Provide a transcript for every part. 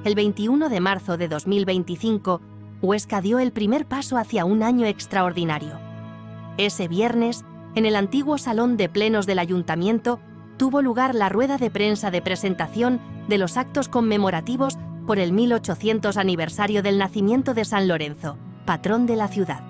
el 21 de marzo de 2025, Huesca dio el primer paso hacia un año extraordinario. Ese viernes, en el antiguo salón de plenos del Ayuntamiento, tuvo lugar la rueda de prensa de presentación de los actos conmemorativos por el 1800 aniversario del nacimiento de San Lorenzo, patrón de la ciudad.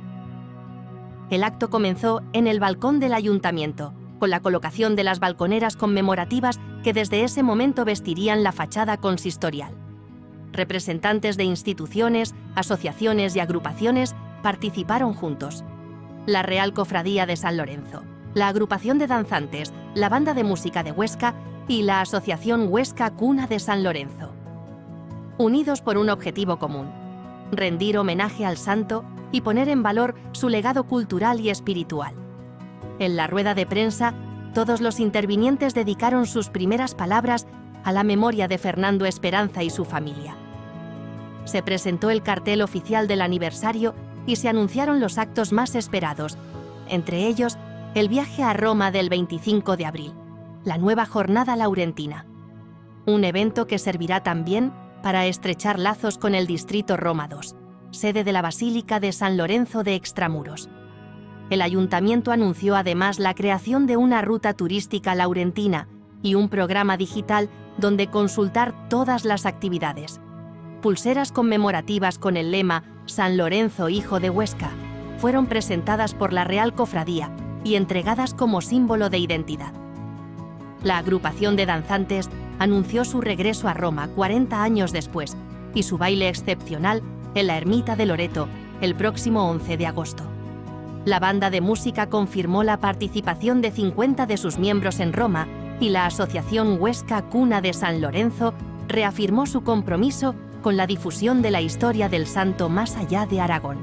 El acto comenzó en el balcón del Ayuntamiento, con la colocación de las balconeras conmemorativas que desde ese momento vestirían la fachada consistorial. Representantes de instituciones, asociaciones y agrupaciones participaron juntos. La Real Cofradía de San Lorenzo, la Agrupación de Danzantes, la Banda de Música de Huesca y la Asociación Huesca Cuna de San Lorenzo. Unidos por un objetivo común: rendir homenaje al santo y poner en valor su legado cultural y espiritual. En la rueda de prensa, todos los intervinientes dedicaron sus primeras palabras a la memoria de Fernando Esperanza y su familia. Se presentó el cartel oficial del aniversario y se anunciaron los actos más esperados, entre ellos el viaje a Roma del 25 de abril, la nueva Jornada Laurentina. Un evento que servirá también para estrechar lazos con el distrito Roma II, sede de la Basílica de San Lorenzo de Extramuros. El Ayuntamiento anunció además la creación de una ruta turística laurentina y un programa digital donde consultar todas las actividades. Pulseras conmemorativas con el lema San Lorenzo, hijo de Huesca, fueron presentadas por la Real Cofradía y entregadas como símbolo de identidad. La agrupación de danzantes anunció su regreso a Roma 40 años después y su baile excepcional en la Ermita de Loreto el próximo 11 de agosto. La banda de música confirmó la participación de 50 de sus miembros en Roma y la Asociación Huesca Cuna de San Lorenzo reafirmó su compromiso con la difusión de la historia del santo más allá de Aragón.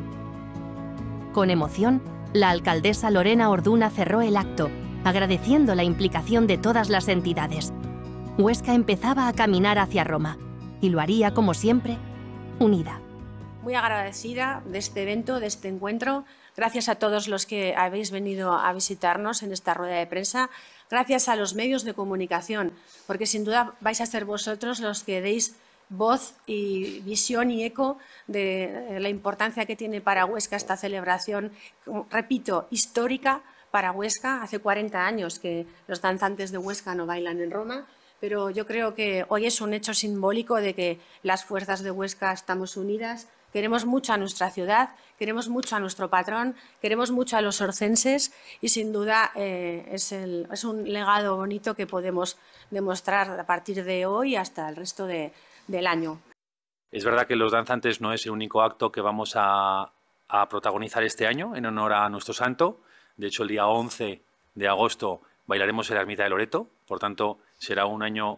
Con emoción, la alcaldesa Lorena Orduna cerró el acto, agradeciendo la implicación de todas las entidades. Huesca empezaba a caminar hacia Roma, y lo haría, como siempre, unida. Muy agradecida de este evento, de este encuentro. Gracias a todos los que habéis venido a visitarnos en esta rueda de prensa. Gracias a los medios de comunicación, porque sin duda vais a ser vosotros los que deis voz y visión y eco de la importancia que tiene para Huesca esta celebración, repito, histórica para Huesca. Hace 40 años que los danzantes de Huesca no bailan en Roma, pero yo creo que hoy es un hecho simbólico de que las fuerzas de Huesca estamos unidas. Queremos mucho a nuestra ciudad, queremos mucho a nuestro patrón, queremos mucho a los orcenses y sin duda es un legado bonito que podemos demostrar a partir de hoy hasta el resto del año. Es verdad que los danzantes no es el único acto que vamos a protagonizar este año en honor a nuestro santo. De hecho, el día 11 de agosto bailaremos en la Ermita de Loreto, por tanto será un año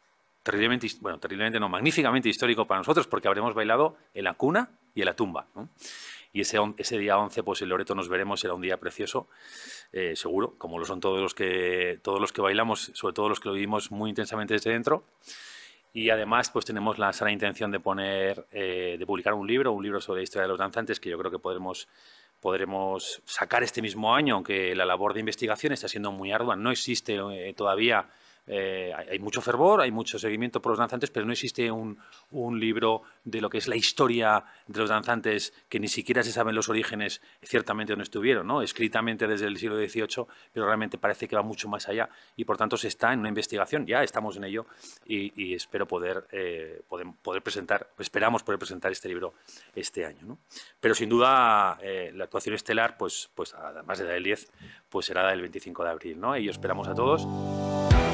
magníficamente histórico para nosotros, porque habremos bailado en la cuna y en la tumba, ¿no? Y ese día 11, pues en Loreto nos veremos, será un día precioso, seguro, como lo son todos los que bailamos, sobre todo los que lo vivimos muy intensamente desde dentro. Y además, pues tenemos la sana intención de publicar un libro sobre la historia de los danzantes, que yo creo que podremos sacar este mismo año, aunque la labor de investigación está siendo muy ardua. No existe todavía. Hay mucho fervor, hay mucho seguimiento por los danzantes, pero no existe un libro de lo que es la historia de los danzantes, que ni siquiera se saben los orígenes ciertamente donde estuvieron, ¿no? Escritamente desde el siglo XVIII, pero realmente parece que va mucho más allá y por tanto se está en una investigación, ya estamos en ello y espero esperamos poder presentar este libro este año, ¿no? Pero sin duda la actuación estelar, pues además de la del 10, pues será la del 25 de abril, ¿no? Y esperamos a todos.